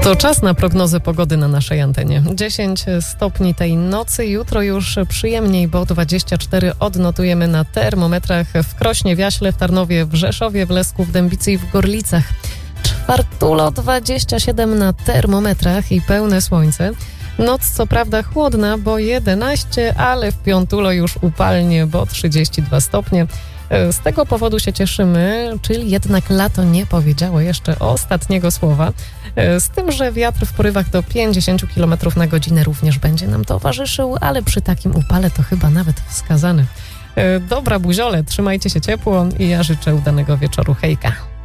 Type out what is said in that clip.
To czas na prognozę pogody na naszej antenie. 10 stopni tej nocy, jutro już przyjemniej, bo 24 odnotujemy na termometrach w Krośnie, w Jaśle, w Tarnowie, w Rzeszowie, w Lesku, w Dębicy i w Gorlicach. Czwartulo 27 na termometrach i pełne słońce. Noc co prawda chłodna, bo 11, ale w Piątulo już upalnie, bo 32 stopnie. Z tego powodu się cieszymy, czyli jednak lato nie powiedziało jeszcze ostatniego słowa. Z tym, że wiatr w porywach do 50 km na godzinę również będzie nam towarzyszył, ale przy takim upale to chyba nawet wskazany. Dobra buziole, trzymajcie się ciepło i ja życzę udanego wieczoru. Hejka!